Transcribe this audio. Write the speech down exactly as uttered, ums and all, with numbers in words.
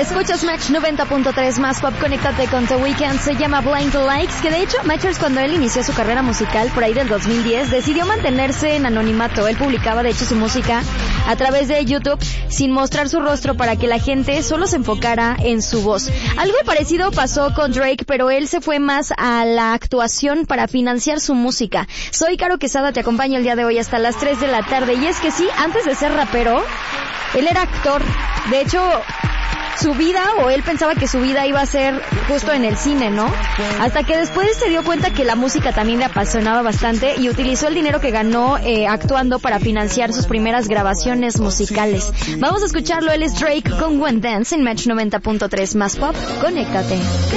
Escuchas Match noventa punto tres más pop, conéctate con The Weeknd, se llama Blind Likes, que de hecho Matchers cuando él inició su carrera musical por ahí del dos mil diez decidió mantenerse en anonimato. Él publicaba de hecho su música a través de YouTube sin mostrar su rostro para que la gente solo se enfocara en su voz. Algo parecido pasó con Drake, pero él se fue más a la actuación para financiar su música. Soy Caro Quesada, te acompaño el día de hoy hasta las tres de la tarde y es que sí, antes de ser rapero, él era actor. De hecho, su vida, o él pensaba que su vida iba a ser justo en el cine, ¿no? Hasta que después se dio cuenta que la música también le apasionaba bastante y utilizó el dinero que ganó eh, actuando para financiar sus primeras grabaciones musicales. Vamos a escucharlo, él es Drake con One Dance en Match noventa punto tres más pop. Conéctate.